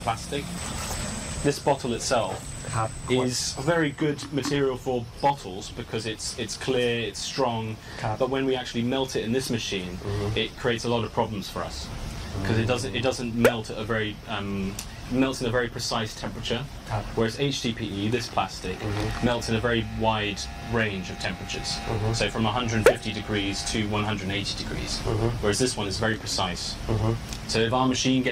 plastic. This bottle itself ครับ is a very good material for bottles because it's clear, it's strong, ครับ but when we actually melt it in this machine, it creates a lot of problems for us because it doesn't melt at a very melts in a very precise temperature, ครับ whereas HDPE, this plastic, melts in a very wide range of temperatures. So from 150 degrees to 180 degrees, whereas this one is very precise. So if our machine gets